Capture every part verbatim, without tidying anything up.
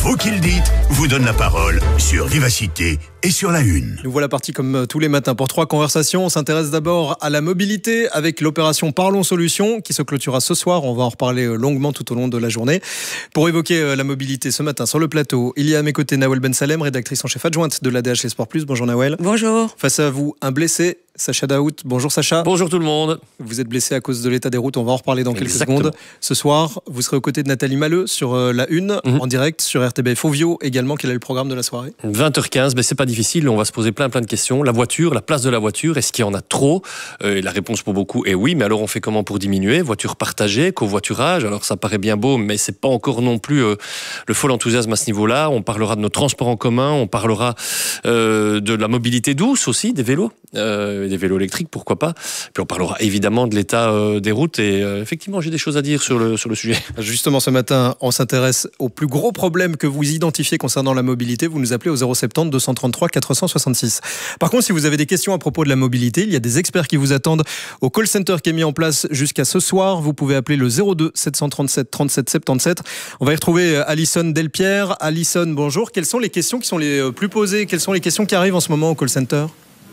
Vous qui le dites vous donne la parole sur Vivacité et sur la Une. Nous voilà partis comme tous les matins pour trois conversations. On s'intéresse d'abord à la mobilité avec l'opération Parlons Solutions qui se clôturera ce soir. On va en reparler longuement tout au long de la journée. Pour évoquer la mobilité ce matin sur le plateau, il y a à mes côtés Nawel Ben Salem, rédactrice en chef adjointe de l'A D H Sport Plus. Bonjour Nawel. Bonjour. Face à vous, un blessé, Sacha Daout. Bonjour Sacha. Bonjour tout le monde. Vous êtes blessé à cause de l'état des routes, on va en reparler dans quelques Exactement. secondes. Ce soir, vous serez aux côtés de Nathalie Maleux sur euh, la Une, mm-hmm. en direct sur R T B F Ovio également. Quel est le programme de la soirée ? vingt heures quinze, ben c'est pas difficile, on va se poser plein plein de questions. La voiture, la place de la voiture, est-ce qu'il y en a trop ? euh, et La réponse pour beaucoup est oui, mais alors on fait comment pour diminuer ? Voiture partagée, covoiturage, alors ça paraît bien beau, mais c'est pas encore non plus euh, le fol enthousiasme à ce niveau-là. On parlera de nos transports en commun, on parlera euh, de la mobilité douce aussi, des vélos, euh, des vélos électriques, pourquoi pas. Puis on parlera évidemment de l'état euh, des routes et euh, effectivement j'ai des choses à dire sur le, sur le sujet. Justement ce matin, on s'intéresse au plus gros problème que vous identifiez concernant la mobilité. Vous nous appelez au zéro sept zéro deux cent trente-trois quatre cent soixante-six. Par contre, si vous avez des questions à propos de la mobilité, il y a des experts qui vous attendent au call center qui est mis en place jusqu'à ce soir. Vous pouvez appeler le zéro deux sept cent trente-sept trente-sept soixante-dix-sept. On va y retrouver Alison Delpierre. Alison, bonjour. Quelles sont les questions qui sont les plus posées ? Quelles sont les questions qui arrivent en ce moment au call center ?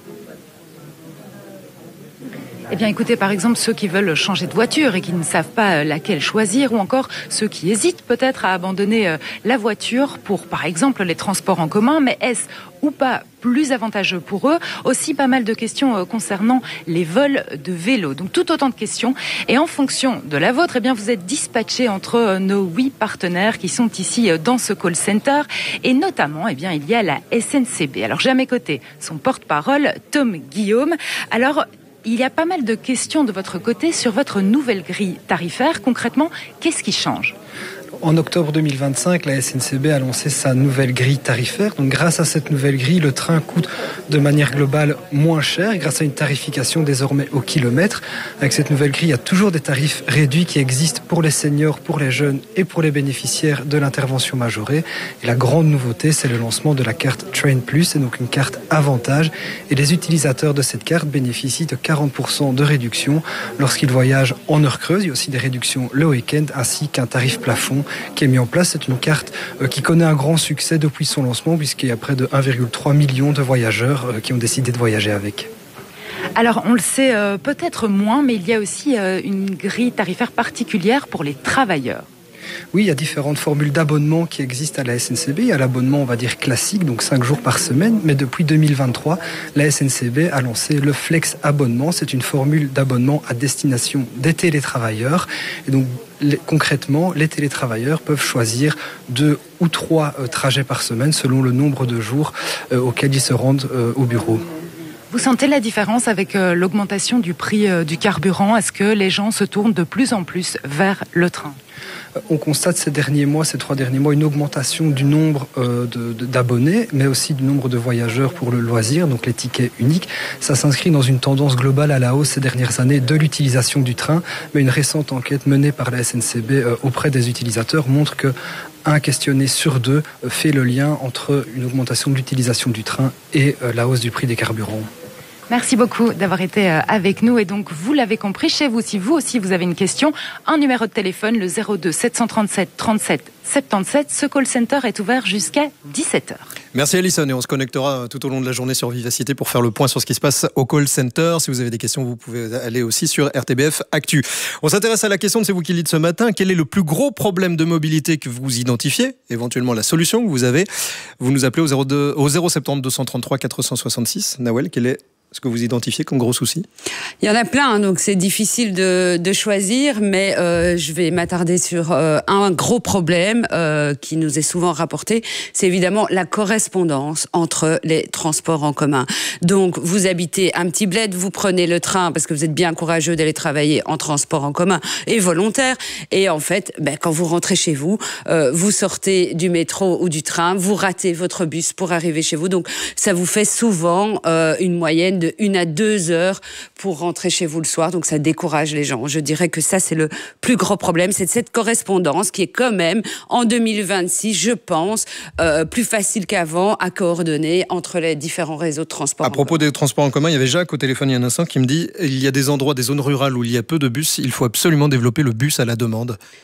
Eh bien, écoutez, par exemple, ceux qui veulent changer de voiture et qui ne savent pas laquelle choisir, ou encore ceux qui hésitent peut-être à abandonner la voiture pour, par exemple, les transports en commun. Mais est-ce ou pas plus avantageux pour eux ? Aussi pas mal de questions concernant les vols de vélo. Donc, tout autant de questions. Et en fonction de la vôtre, eh bien, vous êtes dispatchés entre nos huit partenaires qui sont ici dans ce call center. Et notamment, eh bien, il y a la S N C B. Alors, j'ai à mes côtés son porte-parole, Tom Guillaume. Alors, il y a pas mal de questions de votre côté sur votre nouvelle grille tarifaire. Concrètement, qu'est-ce qui change ? En octobre deux mille vingt-cinq, la S N C B a lancé sa nouvelle grille tarifaire. Donc, grâce à cette nouvelle grille, le train coûte de manière globale moins cher grâce à une tarification désormais au kilomètre. Avec cette nouvelle grille, il y a toujours des tarifs réduits qui existent pour les seniors, pour les jeunes et pour les bénéficiaires de l'intervention majorée. Et la grande nouveauté, c'est le lancement de la carte Train Plus, c'est donc une carte avantage. Et les utilisateurs de cette carte bénéficient de quarante pour cent de réduction lorsqu'ils voyagent en heure creuse. Il y a aussi des réductions le week-end ainsi qu'un tarif plafond qui est mis en place. C'est une carte euh, qui connaît un grand succès depuis son lancement puisqu'il y a près de un virgule trois million de voyageurs euh, qui ont décidé de voyager avec. Alors, on le sait euh, peut-être moins, mais il y a aussi euh, une grille tarifaire particulière pour les travailleurs. Oui, il y a différentes formules d'abonnement qui existent à la S N C B. Il y a l'abonnement, on va dire, classique, donc cinq jours par semaine. Mais depuis deux mille vingt-trois, la S N C B a lancé le Flex Abonnement. C'est une formule d'abonnement à destination des télétravailleurs. Et donc, les, concrètement, les télétravailleurs peuvent choisir deux ou trois euh, trajets par semaine selon le nombre de jours euh, auxquels ils se rendent euh, au bureau. Vous sentez la différence avec euh, l'augmentation du prix euh, du carburant ? Est-ce que les gens se tournent de plus en plus vers le train ? On constate ces derniers mois, ces trois derniers mois, une augmentation du nombre euh, de, de, d'abonnés, mais aussi du nombre de voyageurs pour le loisir, donc les tickets uniques. Ça s'inscrit dans une tendance globale à la hausse ces dernières années de l'utilisation du train. Mais une récente enquête menée par la S N C B euh, auprès des utilisateurs montre que un questionné sur deux euh, fait le lien entre une augmentation de l'utilisation du train et euh, la hausse du prix des carburants. Merci beaucoup d'avoir été avec nous. Et donc, vous l'avez compris, chez vous, si vous aussi vous avez une question, un numéro de téléphone, le zéro deux sept cent trente-sept trente-sept soixante-dix-sept. Ce call center est ouvert jusqu'à dix-sept heures. Merci Alison et on se connectera tout au long de la journée sur Vivacité pour faire le point sur ce qui se passe au call center. Si vous avez des questions, vous pouvez aller aussi sur R T B F Actu. On s'intéresse à la question de c'est vous qui le dites ce matin. Quel est le plus gros problème de mobilité que vous identifiez ? Éventuellement la solution que vous avez. Vous nous appelez au zéro deux, au zéro sept zéro deux cent trente-trois quatre cent soixante-six. Nawel, quel est ce que vous identifiez comme gros souci ? Il y en a plein, donc c'est difficile de, de choisir, mais euh, je vais m'attarder sur euh, un gros problème euh, qui nous est souvent rapporté, c'est évidemment la correspondance entre les transports en commun. Donc, vous habitez un petit bled, vous prenez le train parce que vous êtes bien courageux d'aller travailler en transport en commun et volontaire, et en fait, ben, quand vous rentrez chez vous, euh, vous sortez du métro ou du train, vous ratez votre bus pour arriver chez vous, donc ça vous fait souvent euh, une moyenne de une à deux heures pour rentrer chez vous le soir, donc ça décourage les gens. Je dirais que ça, c'est le plus gros problème, c'est cette correspondance qui est quand même, en deux mille vingt-six, je pense, euh, plus facile qu'avant à coordonner entre les différents réseaux de transport. À propos des transports en commun, il y avait Jacques au téléphone il y a un instant qui me dit il y a des endroits, des zones rurales où il y a peu de bus, il faut absolument développer le bus à la demande.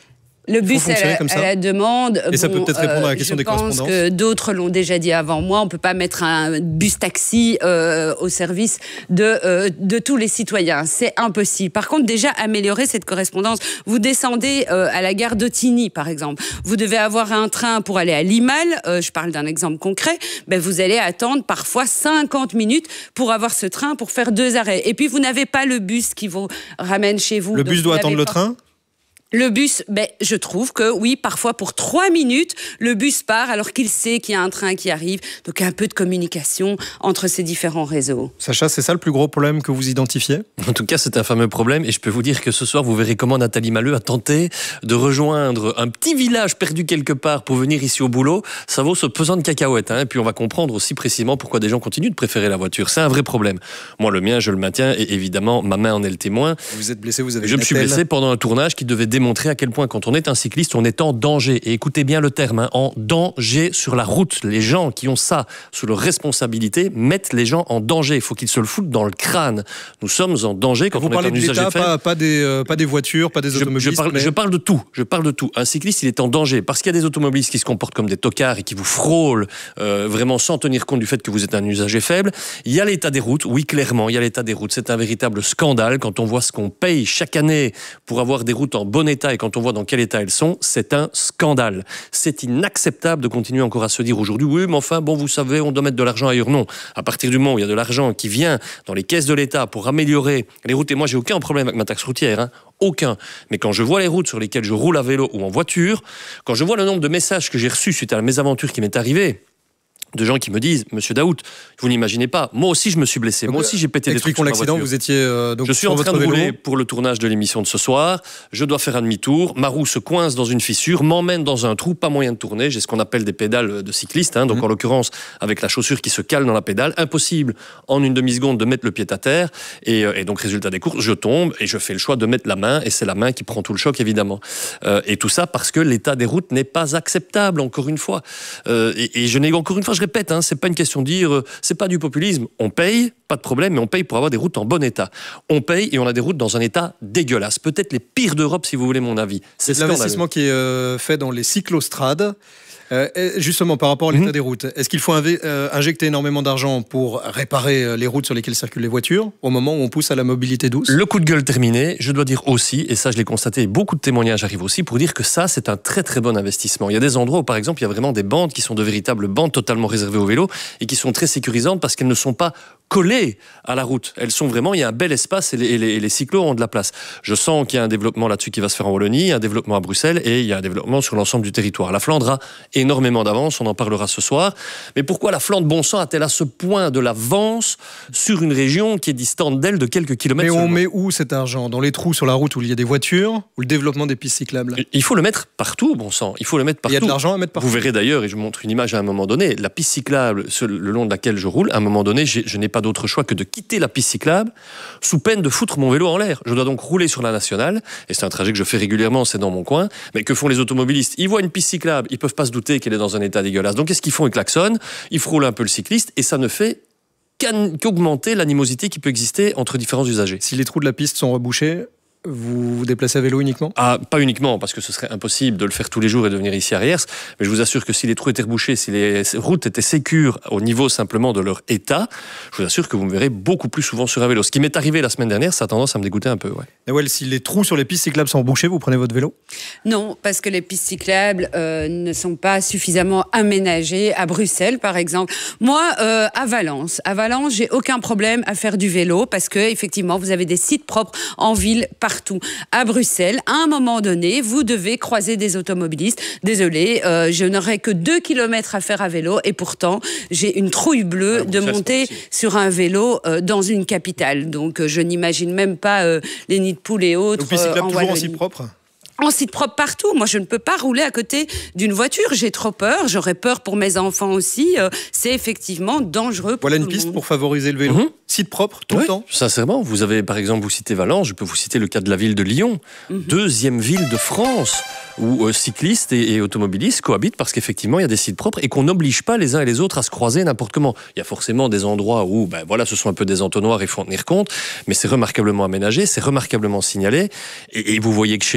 Le bus à la, à la demande. Et bon, ça peut peut-être répondre à la question des correspondances. Je pense que d'autres l'ont déjà dit avant moi. On ne peut pas mettre un bus taxi euh, au service de, euh, de tous les citoyens. C'est impossible. Par contre, déjà améliorer cette correspondance. Vous descendez euh, à la gare d'Ottigny, par exemple. Vous devez avoir un train pour aller à Limal. Euh, je parle d'un exemple concret. Ben, vous allez attendre parfois cinquante minutes pour avoir ce train, pour faire deux arrêts. Et puis, vous n'avez pas le bus qui vous ramène chez vous. Le bus doit attendre le train ? Le bus, ben, je trouve que oui, parfois pour trois minutes, le bus part alors qu'il sait qu'il y a un train qui arrive. Donc un peu de communication entre ces différents réseaux. Sacha, c'est ça le plus gros problème que vous identifiez ? En tout cas, c'est un fameux problème et je peux vous dire que ce soir, vous verrez comment Nathalie Maleux a tenté de rejoindre un petit village perdu quelque part pour venir ici au boulot. Ça vaut ce pesant de cacahuètes. Hein, et puis on va comprendre aussi précisément pourquoi des gens continuent de préférer la voiture. C'est un vrai problème. Moi, le mien, je le maintiens et évidemment, ma main en est le témoin. Vous êtes blessé, vous avez Je me suis blessé pendant un tournage qui devait démontrer montrer à quel point quand on est un cycliste, on est en danger. Et écoutez bien le terme, hein, en danger sur la route. Les gens qui ont ça sous leur responsabilité mettent les gens en danger. Il faut qu'ils se le foutent dans le crâne. Nous sommes en danger quand vous on est un usager faible. Pas, pas, des, euh, pas des voitures, pas des je, automobilistes. Je parle, mais... je parle de tout. Je parle de tout. Un cycliste, il est en danger parce qu'il y a des automobilistes qui se comportent comme des tocards et qui vous frôlent euh, vraiment sans tenir compte du fait que vous êtes un usager faible. Il y a l'état des routes. Oui, clairement, il y a l'état des routes. C'est un véritable scandale quand on voit ce qu'on paye chaque année pour avoir des routes en bon état et quand on voit dans quel état elles sont. C'est un scandale. C'est inacceptable de continuer encore à se dire aujourd'hui, oui, mais enfin, bon, vous savez, on doit mettre de l'argent ailleurs. Non. À partir du moment où il y a de l'argent qui vient dans les caisses de l'État pour améliorer les routes, et moi, j'ai aucun problème avec ma taxe routière, hein, aucun. Mais quand je vois les routes sur lesquelles je roule à vélo ou en voiture, quand je vois le nombre de messages que j'ai reçus suite à la mésaventure qui m'est arrivée, de gens qui me disent, Monsieur Daoud, vous n'imaginez pas, moi aussi je me suis blessé, donc, moi aussi j'ai pété des trucs sur ma voiture. Expliquons l'accident, vous étiez euh, donc je suis en train de rouler pour le tournage de l'émission de ce soir, je dois faire un demi-tour, ma roue se coince dans une fissure, m'emmène dans un trou, pas moyen de tourner, j'ai ce qu'on appelle des pédales de cycliste, hein, donc mmh. en l'occurrence avec la chaussure qui se cale dans la pédale, impossible en une demi-seconde de mettre le pied à terre, et, et donc résultat des courses, je tombe et je fais le choix de mettre la main, et c'est la main qui prend tout le choc évidemment. Euh, et tout ça parce que l'état des routes n'est pas acceptable, encore une fois. Euh, et, et je n'ai encore une fois, je répète, hein, c'est pas une question de dire, euh, c'est pas du populisme. On paye, pas de problème, mais on paye pour avoir des routes en bon état. On paye et on a des routes dans un état dégueulasse. Peut-être les pires d'Europe, si vous voulez mon avis. C'est, c'est l'investissement qui est euh, fait dans les cyclostrades. Euh, justement, par rapport à l'état mmh. des routes, est-ce qu'il faut inv- euh, injecter énormément d'argent pour réparer les routes sur lesquelles circulent les voitures au moment où on pousse à la mobilité douce ? Le coup de gueule terminé, je dois dire aussi, et ça je l'ai constaté, beaucoup de témoignages arrivent aussi pour dire que ça c'est un très très bon investissement. Il y a des endroits où par exemple il y a vraiment des bandes qui sont de véritables bandes totalement réservées au vélo et qui sont très sécurisantes parce qu'elles ne sont pas collées à la route. Elles sont vraiment, il y a un bel espace et les, et les, et les cyclos ont de la place. Je sens qu'il y a un développement là-dessus qui va se faire en Wallonie, un développement à Bruxelles et il y a un développement sur l'ensemble du territoire. La Flandre a énormément d'avance, on en parlera ce soir. Mais pourquoi la Flandre, bon sang, a-t-elle à ce point de l'avance sur une région qui est distante d'elle de quelques kilomètres ? Mais on seulement. met où cet argent ? Dans les trous sur la route où il y a des voitures ou le développement des pistes cyclables ? Il faut le mettre partout, bon sang. Il faut le mettre partout. Il y a de l'argent à mettre partout. Vous verrez d'ailleurs, et je vous montre une image à un moment donné, la piste cyclable le long de laquelle je roule, à un moment donné, je n'ai pas d'autre choix que de quitter la piste cyclable sous peine de foutre mon vélo en l'air. Je dois donc rouler sur la nationale, et c'est un trajet que je fais régulièrement, c'est dans mon coin. Mais que font les automobilistes ? Ils voient une piste cyclable, ils peuvent pas se douter qu'elle est dans un état dégueulasse. Donc qu'est-ce qu'ils font ? Ils klaxonnent, ils frôlent un peu le cycliste, et ça ne fait qu'augmenter l'animosité qui peut exister entre différents usagers. Si les trous de la piste sont rebouchés, vous vous déplacez à vélo uniquement ? Ah, pas uniquement, parce que ce serait impossible de le faire tous les jours et de venir ici à Riers, mais je vous assure que si les trous étaient rebouchés, si les routes étaient sécures au niveau simplement de leur état, je vous assure que vous me verrez beaucoup plus souvent sur un vélo. Ce qui m'est arrivé la semaine dernière, ça a tendance à me dégoûter un peu. Ouais. Nawel, si les trous sur les pistes cyclables sont bouchés, vous prenez votre vélo ? Non, parce que les pistes cyclables euh, ne sont pas suffisamment aménagées. À Bruxelles, par exemple. Moi, euh, à Valence, à Valence, j'ai aucun problème à faire du vélo parce que effectivement, vous avez des sites propres en ville partout. À Bruxelles, à un moment donné, vous devez croiser des automobilistes. Désolé, euh, je n'aurai que deux kilomètres à faire à vélo et pourtant, j'ai une trouille bleue ah, de monter sur un vélo euh, dans une capitale. Donc, euh, je n'imagine même pas euh, les nids de poules et autres. Donc, cyclable euh, en toujours en Wallonie. site propre ? En site propre partout. Moi, je ne peux pas rouler à côté d'une voiture. J'ai trop peur. J'aurais peur pour mes enfants aussi. Euh, c'est effectivement dangereux pour voilà tout une le piste monde. pour favoriser le vélo. Mmh. Site propre, tout oui, le temps. Sincèrement, vous avez par exemple, vous citez Valence, je peux vous citer le cas de la ville de Lyon, mmh. deuxième ville de France, où euh, cyclistes et, et automobilistes cohabitent parce qu'effectivement, il y a des sites propres et qu'on n'oblige pas les uns et les autres à se croiser n'importe comment. Il y a forcément des endroits où, ben voilà, ce sont un peu des entonnoirs, il faut en tenir compte, mais c'est remarquablement aménagé, c'est remarquablement signalé. Et, et vous voyez que chez nous, en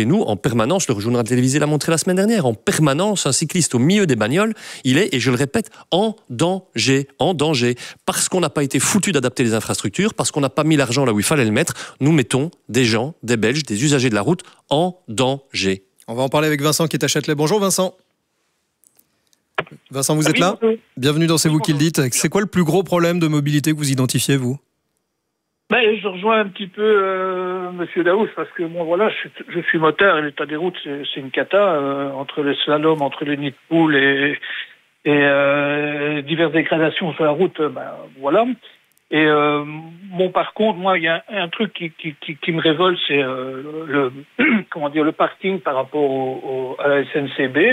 permanence, le journal télévisé l'a montré la semaine dernière, en permanence, un cycliste au milieu des bagnoles, il est, et je le répète, en danger, en danger. Parce qu'on n'a pas été foutu d'adapter les infrastructures, parce qu'on n'a pas mis l'argent là où il fallait le mettre, nous mettons des gens, des Belges, des usagers de la route en danger. On va en parler avec Vincent qui est à Châtelet. Bonjour Vincent. Vincent, vous Ah êtes oui, là ? bonjour. Bienvenue dans C'est Oui, vous qui le bonjour. dites. C'est quoi le plus gros problème de mobilité que vous identifiez, vous ? Ben, je rejoins un petit peu euh, Monsieur Daoust, parce que bon voilà, je, suis- je suis moteur et l'état des routes c'est, c'est une cata euh, entre les slaloms, entre les nids de poules et, et euh, diverses dégradations sur la route. euh, Ben voilà. Et euh, bon, par contre, moi, il y a un, un truc qui, qui, qui, qui me révolte, c'est euh, le comment dire le parking par rapport au, au, à la S N C B.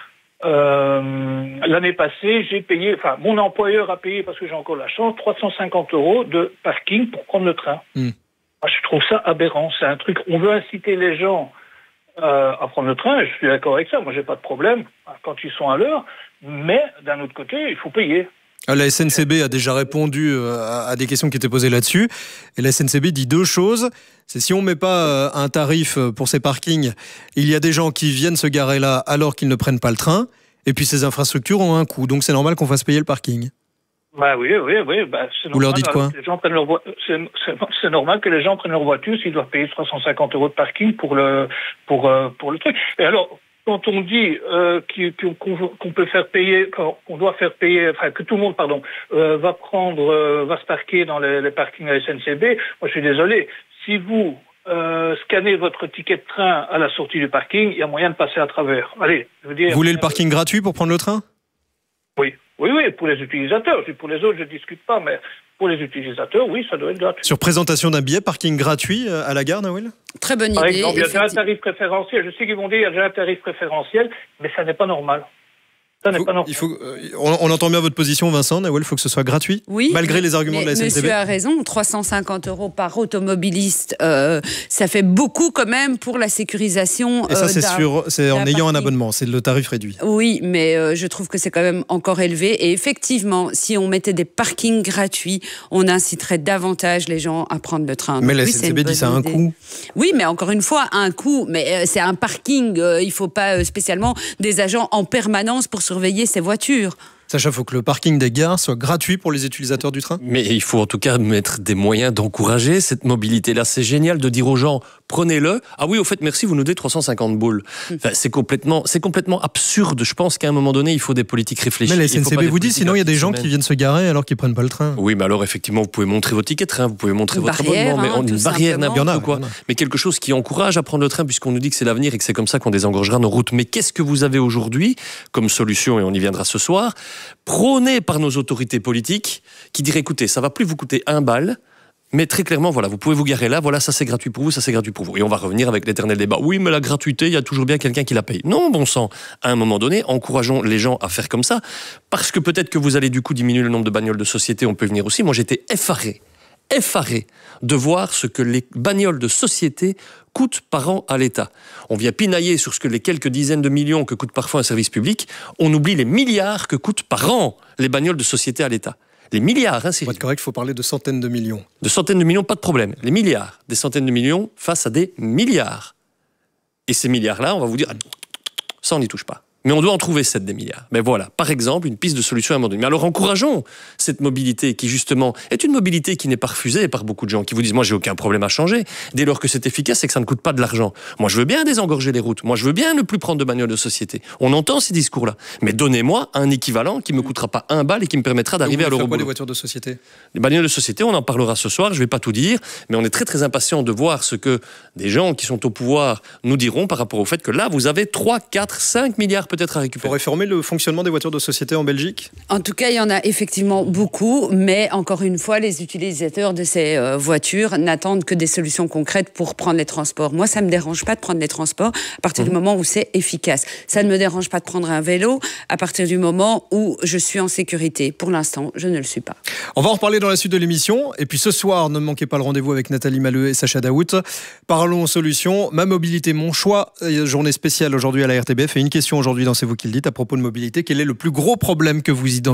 Euh, l'année passée, j'ai payé, enfin, mon employeur a payé, parce que j'ai encore la chance, trois cent cinquante euros de parking pour prendre le train. Mm. Moi, je trouve ça aberrant. C'est un truc, on veut inciter les gens euh, à prendre le train, et je suis d'accord avec ça. Moi, j'ai pas de problème quand ils sont à l'heure, mais d'un autre côté, il faut payer. La S N C B a déjà répondu euh, à à des questions qui étaient posées là-dessus. Et la S N C B dit deux choses. C'est si on ne met pas euh, un tarif pour ces parkings, il y a des gens qui viennent se garer là alors qu'ils ne prennent pas le train. Et puis ces infrastructures ont un coût. Donc c'est normal qu'on fasse payer le parking. Bah oui, oui, oui. Bah, c'est Vous leur normal, dites quoi ? alors que les gens prennent leur vo- c'est, c'est, c'est normal que les gens prennent leur voiture s'ils doivent payer trois cent cinquante euros de parking pour le pour euh, pour le truc. Et alors, quand on dit euh, qu'il- qu'on, qu'on peut faire payer, qu'on doit faire payer, enfin que tout le monde, pardon, euh, va prendre, euh, va se parquer dans les, les parkings à la S N C B, moi je suis désolé. Si vous euh, scannez votre ticket de train à la sortie du parking, il y a moyen de passer à travers. Allez, je veux dire. Vous voulez le parking gratuit pour prendre le train ? Oui, oui, oui, pour les utilisateurs. Pour les autres, je ne discute pas, mais pour les utilisateurs, oui, ça doit être gratuit. Sur présentation d'un billet, parking gratuit euh, à la gare, Nawel ? Très bonne Par idée. exemple, il y a déjà un effectivement. tarif préférentiel. Je sais qu'ils vont dire qu'il y a déjà un tarif préférentiel, mais ça n'est pas normal. Ça n'est Faut- pas normal. il faut, euh, on, on entend bien votre position, Vincent. Nawel, il faut que ce soit gratuit, Oui, malgré mais- les arguments mais de la S N C B. Monsieur a raison, trois cent cinquante euros par automobiliste, euh, ça fait beaucoup quand même pour la sécurisation. Et ça, euh, c'est, d'un- sur, c'est en d'un ayant un parking. abonnement, c'est le tarif réduit. Oui, mais euh, je trouve que c'est quand même encore élevé. Et effectivement, si on mettait des parkings gratuits, on inciterait davantage les gens à prendre le train. Mais Donc la oui, S N C B c'est une dit bonne ça a un idée. coût. Oui, mais encore une fois, un coût. Mais euh, c'est un parking. euh, il ne faut pas euh, spécialement des agents en permanence pour surveiller ces voitures. Sacha, il faut que le parking des gares soit gratuit pour les utilisateurs du train. Mais il faut en tout cas mettre des moyens d'encourager cette mobilité-là. C'est génial de dire aux gens, prenez-le. Ah oui, au fait, merci, vous nous donnez trois cent cinquante boules. Enfin, c'est complètement, c'est complètement absurde. Je pense qu'à un moment donné, il faut des politiques réfléchies. Mais la Il S N faut C B pas des vous dit, politiques sinon il y a des à gens petites qui viennent se garer alors qu'ils prennent pas le train. Oui, mais alors effectivement, vous pouvez montrer votre ticket de train, vous pouvez montrer Une votre barrière, abonnement, mais hein, on- une tout barrière, simplement. Il y en a, n'importe quoi. il y en a. Mais quelque chose qui encourage à prendre le train, puisqu'on nous dit que c'est l'avenir et que c'est comme ça qu'on désengorgera nos routes. Mais qu'est-ce que vous avez aujourd'hui comme solution, et on y viendra ce soir, prônée par nos autorités politiques, qui diraient, écoutez, ça va plus vous coûter un bal, mais très clairement, voilà, vous pouvez vous garer là, voilà, ça c'est gratuit pour vous, ça c'est gratuit pour vous. Et on va revenir avec l'éternel débat. Oui, mais la gratuité, il y a toujours bien quelqu'un qui la paye. Non, bon sang. À un moment donné, encourageons les gens à faire comme ça, parce que peut-être que vous allez du coup diminuer le nombre de bagnoles de société, on peut venir aussi. Moi, j'étais effaré, effaré de voir ce que les bagnoles de société coûtent par an à l'État. On vient pinailler sur ce que les quelques dizaines de millions que coûte parfois un service public, on oublie les milliards que coûtent par an les bagnoles de société à l'État. Les milliards, hein, c'est Pour être correct, il faut parler de centaines de millions. de centaines de millions, pas de problème. Les milliards, des centaines de millions face à des milliards. Et ces milliards-là, on va vous dire, ah, ça on n'y touche pas. Mais on doit en trouver sept des milliards. Mais voilà, par exemple, une piste de solution à un moment donné. Mais alors encourageons cette mobilité qui justement est une mobilité qui n'est pas refusée par beaucoup de gens qui vous disent, moi j'ai aucun problème à changer. Dès lors que c'est efficace et que ça ne coûte pas de l'argent. Moi je veux bien désengorger les routes. Moi je veux bien ne plus prendre de bagnole de société. On entend ces discours-là. Mais donnez-moi un équivalent qui me coûtera pas un bal et qui me permettra d'arriver à Vous l'euro faites quoi des boulot. voitures de société ? Les bagnoles de société, on en parlera ce soir, je ne vais pas tout dire, mais on est très très impatient de voir ce que des gens qui sont au pouvoir nous diront par rapport au fait que là, vous avez trois, quatre, cinq milliards peut-être à Pour récupérer. réformer le fonctionnement des voitures de société en Belgique ? En tout cas, il y en a effectivement beaucoup, mais encore une fois, les utilisateurs de ces euh, voitures n'attendent que des solutions concrètes pour prendre les transports. Moi, ça ne me dérange pas de prendre les transports à partir Mmh. du moment où c'est efficace. Ça ne me dérange pas de prendre un vélo à partir du moment où je suis en sécurité. Pour l'instant, je ne le suis pas. On va en reparler dans la suite de l'émission. Et puis ce soir, ne manquez pas le rendez-vous avec Nathalie Maheu et Sacha Daoust. Parlons solutions. Ma mobilité, mon choix. Journée spéciale aujourd'hui à la R T B F. Et une question aujourd'hui dans C'est vous qui le dites à propos de mobilité. Quel est le plus gros problème que vous identifiez ?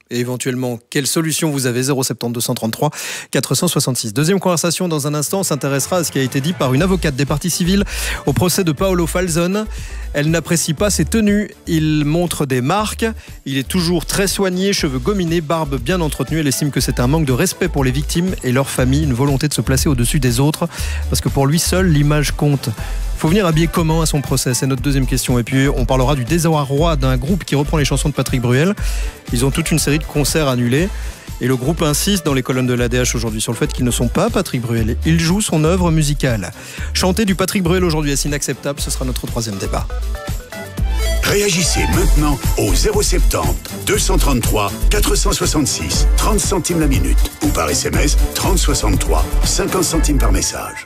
et éventuellement quelle solution vous avez. Zéro sept deux trois trois quatre cent soixante-six. Deuxième conversation dans un instant, on s'intéressera à ce qui a été dit par une avocate des parties civiles au procès de Paolo Falzon. Elle n'apprécie pas ses tenues, il montre des marques, il est toujours très soigné, cheveux gominés, barbe bien entretenue. Elle estime que c'est un manque de respect pour les victimes et leur famille, une volonté de se placer au-dessus des autres, parce que pour lui seul, l'image compte. Il faut venir habillé comment à son procès? C'est notre deuxième question. Et puis on parlera du désarroi d'un groupe qui reprend les chansons de Patrick Bruel. Ils ont toute une série de concerts annulés. Et le groupe insiste dans les colonnes de l'A D H aujourd'hui sur le fait qu'ils ne sont pas Patrick Bruel. Ils jouent son œuvre musicale. Chanter du Patrick Bruel aujourd'hui est inacceptable. Ce sera notre troisième débat. Réagissez maintenant au zéro sept zéro deux cent trente-trois quatre cent soixante-six, trente centimes la minute. Ou par S M S trente soixante-trois, cinquante centimes par message.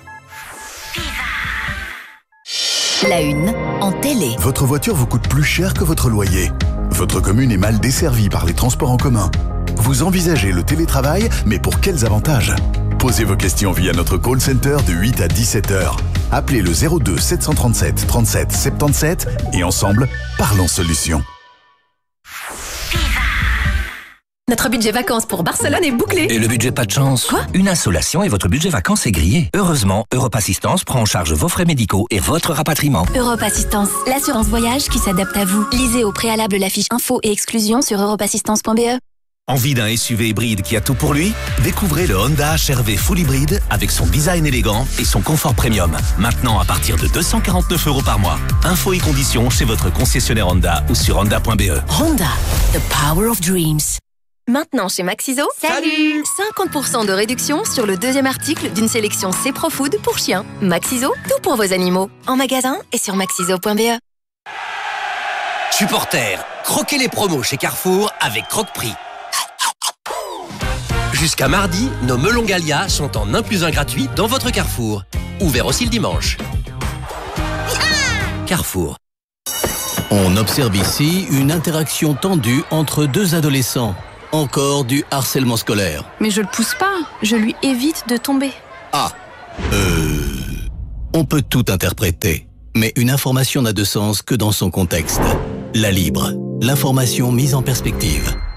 La une en télé. Votre voiture vous coûte plus cher que votre loyer. Votre commune est mal desservie par les transports en commun. Vous envisagez le télétravail, mais pour quels avantages? Posez vos questions via notre call center de huit à dix-sept heures. Appelez le zéro deux sept cent trente-sept trente-sept soixante-dix-sept et ensemble, parlons solutions. Notre budget vacances pour Barcelone est bouclé. Et le budget pas de chance? Quoi? Une insolation et votre budget vacances est grillé. Heureusement, Europe Assistance prend en charge vos frais médicaux et votre rapatriement. Europe Assistance, l'assurance voyage qui s'adapte à vous. Lisez au préalable la fiche info et exclusion sur europe assistance point b e. Envie d'un S U V hybride qui a tout pour lui? Découvrez le Honda H R V Full Hybride avec son design élégant et son confort premium. Maintenant à partir de deux cent quarante-neuf euros par mois. Infos et conditions chez votre concessionnaire Honda ou sur honda point b e. Honda, the power of dreams. Maintenant chez Maxiso, salut cinquante pour cent de réduction sur le deuxième article d'une sélection C-Pro-Food pour chiens. Maxiso, tout pour vos animaux. En magasin et sur maxiso point b e. Supporters, croquez les promos chez Carrefour avec Croque-Prix. Jusqu'à mardi, nos melons Gallia sont en un plus un gratuit dans votre Carrefour. Ouvert aussi le dimanche. Carrefour. On observe ici une interaction tendue entre deux adolescents. Encore du harcèlement scolaire. Mais je le pousse pas, je lui évite de tomber. Ah, euh... On peut tout interpréter, mais une information n'a de sens que dans son contexte. La Libre, l'information mise en perspective.